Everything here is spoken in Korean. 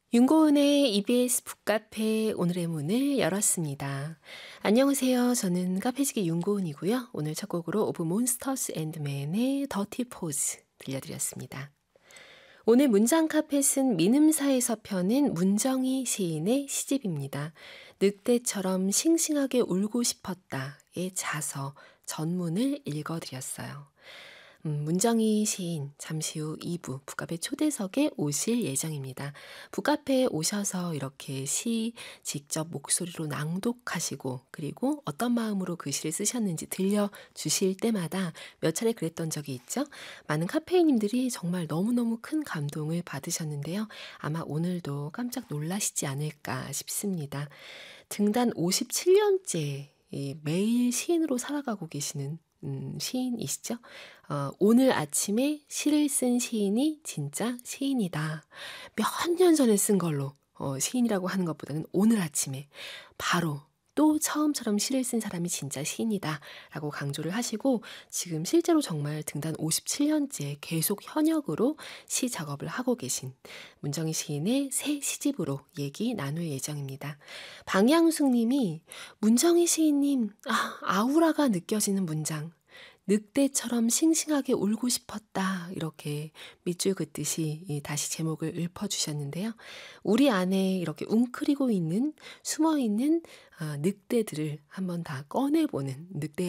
윤고은의 EBS 북카페 오늘의 문을 열었습니다. 안녕하세요. 저는 카페지기 윤고은이고요. 오늘 첫 곡으로 오브 몬스터스 앤드 맨의 더티 포즈 들려드렸습니다. 오늘 문장 카펫은 민음사에서 펴낸 문정희 시인의 시집입니다. 늑대처럼 싱싱하게 울고 싶었다의 자서 전문을 읽어드렸어요. 문정희 시인 잠시 후 2부 북카페 초대석에 오실 예정입니다. 북카페에 오셔서 이렇게 시 직접 목소리로 낭독하시고 그리고 어떤 마음으로 그 시를 쓰셨는지 들려주실 때마다 몇 차례 그랬던 적이 있죠. 많은 카페인님들이 정말 너무너무 큰 감동을 받으셨는데요. 아마 오늘도 깜짝 놀라시지 않을까 싶습니다. 등단 57년째 매일 시인으로 살아가고 계시는 시인이시죠? 오늘 아침에 시를 쓴 시인이 진짜 시인이다. 몇 년 전에 쓴 걸로 시인이라고 하는 것보다는 오늘 아침에 바로 또 처음처럼 시를 쓴 사람이 진짜 시인이다 라고 강조를 하시고 지금 실제로 정말 등단 57년째 계속 현역으로 시 작업을 하고 계신 문정희 시인의 새 시집으로 얘기 나눌 예정입니다. 방향숙 님이 문정희 시인님 아우라가 느껴지는 문장 늑대처럼 싱싱하게 울고 싶었다 이렇게 밑줄 긋듯이 다시 제목을 읊어주셨는데요. 우리 안에 이렇게 웅크리고 있는 숨어있는 늑대들을 한번 다 꺼내보는 늑대